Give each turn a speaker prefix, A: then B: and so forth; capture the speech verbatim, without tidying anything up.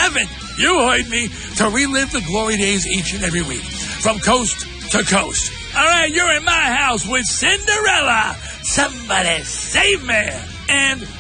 A: heaven, you heard me, to relive the glory days each and every week, from coast to coast. All right, you're in my house with Cinderella. Somebody save me. And